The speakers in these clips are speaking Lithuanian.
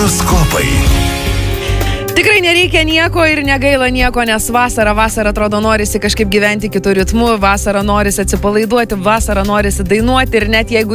Horoskopai. Tikrai nereikia nieko ir negaila nieko, nes vasara atrodo norisi kažkaip gyventi kitų ritmų, vasara norisi atsipalaiduoti, vasara norisi dainuoti ir net jeigu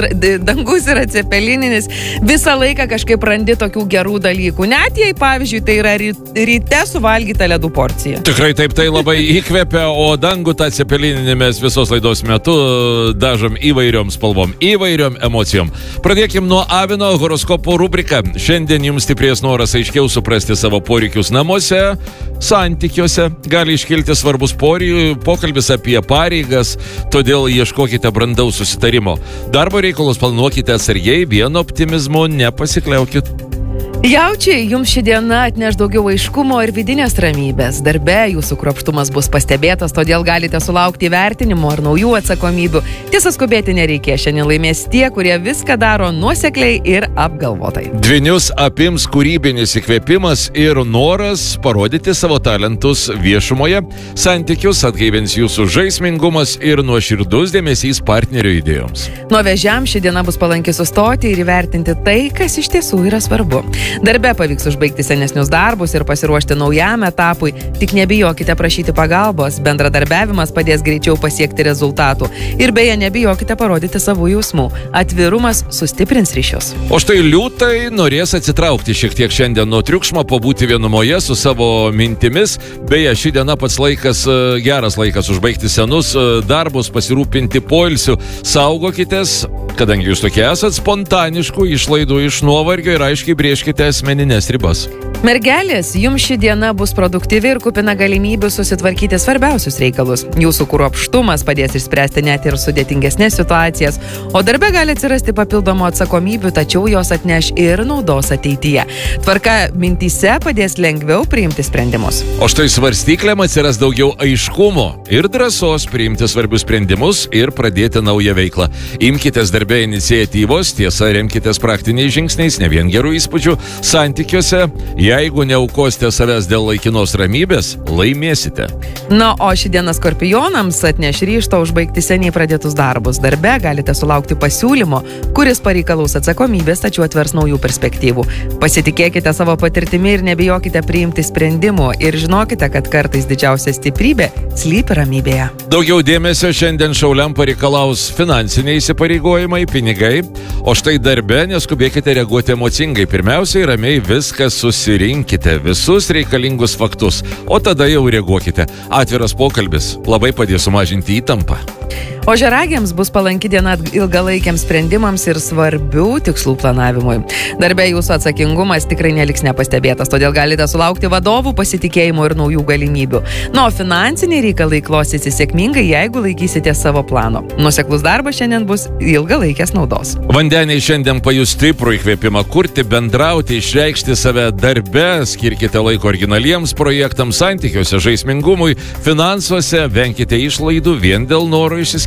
dangus yra cepelininis, visą laiką kažkaip randi tokių gerų dalykų. Net jei, pavyzdžiui, tai yra ryte suvalgyta ledų porcija. Tikrai taip, tai labai įkvepia, o dangų tą cepelininį mes visos laidos metu dažom įvairiom spalvom, įvairiom emocijom. Pradėkim nuo Avino horoskopo rubriką. Šiandien jums stiprės noras aiškiau suprasti savo poreikius namuose, santykiuose, gali iškilti svarbus pokalbis apie pareigas, todėl ieškokite brandaus susitarimo. Darbo reikalus planuokite atsargiai, vien optimizmu nepasikliaukit. Jaučiai, jums ši diena atneš daugiau aiškumo ir vidinės ramybės. Darbe jūsų kruopštumas bus pastebėtas, todėl galite sulaukti įvertinimo ar naujų atsakomybių. Tiesa, skubėti nereikės, šiandien laimės tie, kurie viską daro nuosekliai ir apgalvotai. Dvynius apims kūrybinis įkvėpimas ir noras parodyti savo talentus viešumoje. Santykius atgaivins jūsų žaismingumas ir nuoširdus dėmesys partnerio idėjoms. Nuo Vėžiam ši diena bus palanki sustoti ir įvertinti tai, kas iš tiesų yra svarbu. Darbe pavyks užbaigti senesnius darbus ir pasiruošti naujam etapui, tik nebijokite prašyti pagalbos, bendradarbiavimas padės greičiau pasiekti rezultatų ir beje nebijokite parodyti savų jausmų, atvirumas sustiprins ryšius. O štai liūtai norės atsitraukti šiek tiek šiandien nuo triukšmo, pabūti vienumoje su savo mintimis, beje ši diena pats laikas, geras laikas užbaigti senus darbus, pasirūpinti poilsiu, saugokitės, kadangi jūs tokie esat, spontaniškų išlaidų iš nuovargio ir aiškiai brėžkite asmeninės ribas. Mergelės, jums ši diena bus produktyvi ir kupina galimybių susitvarkyti svarbiausius reikalus. Jūsų kruopštumas padės išspręsti net ir sudėtingesnės situacijas, o darbe gali atsirasti papildomų atsakomybių, tačiau jos atneš ir naudos ateityje. Tvarka mintyse padės lengviau priimti sprendimus. O štai svarstyklėm atsiras daugiau aiškumo ir drąsos priimti svarbius sprendimus ir pradėti naują veiklą. Imkitės darbe iniciatyvos, tiesa, remkitės praktiniais žingsniais, ne vien gerų įspūdžių santykiuose. Jeigu neaukosite savęs dėl laikinos ramybės, laimėsite. Na, o ši diena skorpionams atneš ryžto užbaigti seniai pradėtus darbus. Darbe galite sulaukti pasiūlymo, kuris pareikalaus atsakomybės, tačiau atvers naujų perspektyvų. Pasitikėkite savo patirtimi ir nebijokite priimti sprendimų ir žinokite, kad kartais didžiausia stiprybė slypi ramybėje. Daugiau dėmesio šiandien šauliam pareikalaus finansiniai įsipareigojimai, pinigai, o štai darbe neskubėkite reaguoti emocingai. Pirmiausiai ramiai viską susirinkite, visus reikalingus faktus, o tada jau reaguokite. Atviras pokalbis labai padės sumažinti įtampą. O Žeragiams bus palanki diena ilgalaikiams sprendimams ir svarbių tikslų planavimui. Darbe jūsų atsakingumas tikrai neliks nepastebėtas, todėl galite sulaukti vadovų pasitikėjimo ir naujų galimybių. Na, o finansiniai reikalai klostysis sėkmingai, jeigu laikysite savo plano. Nuoseklus darbas šiandien bus ilgalaikės naudos. Vandeniai šiandien pajus stiprų įkvėpimą kurti, bendrauti, išreikšti save darbe, skirkite laiko originaliems projektams, santykiuose, žaismingumui, finansuose, venkite išlaidų vien dėl noro išsiskirti.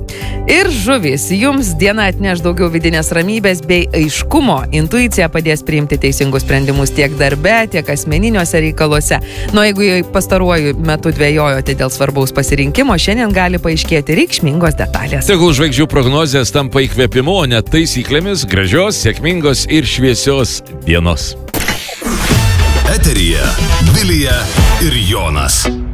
Ir žuvys, jums diena atneš daugiau vidinės ramybės bei aiškumo. Intuicija padės priimti teisingus sprendimus tiek darbe, tiek asmeniniuose reikaluose. Nu, jeigu pastaruoju metu dvejojote dėl svarbaus pasirinkimo, šiandien gali paaiškėti reikšmingos detalės. Tegul žvaigždžių prognozės tampa įkvėpimu, o ne taisyklėmis gražios, sėkmingos ir šviesios dienos. Eteryje Vilija ir Jonas.